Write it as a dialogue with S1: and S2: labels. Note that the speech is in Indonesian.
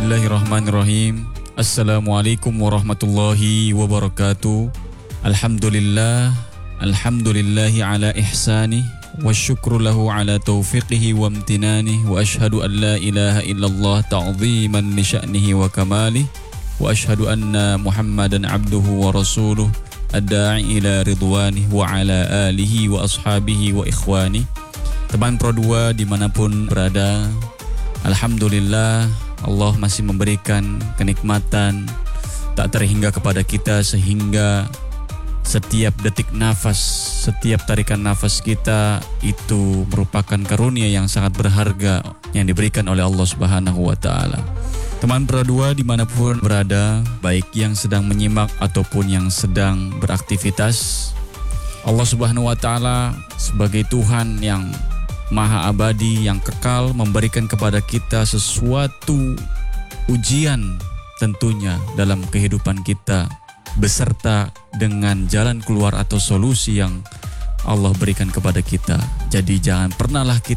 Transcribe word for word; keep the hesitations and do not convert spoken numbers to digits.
S1: Bismillahirrahmanirrahim. Assalamualaikum warahmatullahi wabarakatuh. Alhamdulillah, alhamdulillahi ala ihsanih, wa syukru lahu ala taufiqihi wa amtinanih, wa ashhadu an la ilaha illallah ta'ziman li sya'nihi wa kamalih, wa ashhadu anna Muhammadan abduhu wa rasuluh ad-da'i ila ridwanih wa ala alihi wa ashabihi wa ikhwanih. Teman Pro dua dimanapun berada, alhamdulillah Allah masih memberikan kenikmatan tak terhingga kepada kita, sehingga setiap detik nafas, setiap tarikan nafas kita itu merupakan karunia yang sangat berharga yang diberikan oleh Allah Subhanahu wa Ta'ala. Teman Pro dua dimanapun berada, baik yang sedang menyimak ataupun yang sedang beraktivitas, Allah Subhanahu wa Ta'ala sebagai Tuhan yang Maha Abadi, yang kekal, memberikan kepada kita sesuatu ujian tentunya dalam kehidupan kita, beserta dengan jalan keluar atau solusi yang Allah berikan kepada kita. Jadi jangan pernahlah kita